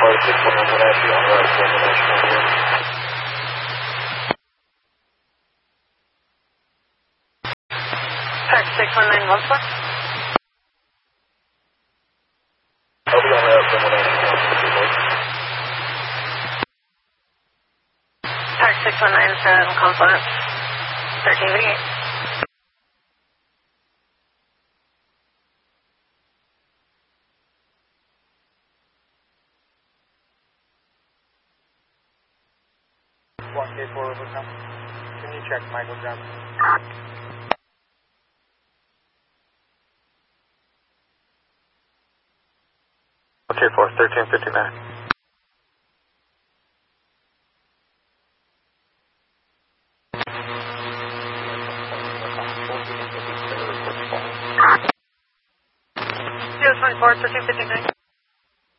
Park 61914. Park 6197, component 1388. Can you check Michael Johnson? Okay, 1359. Zero 24, 1359.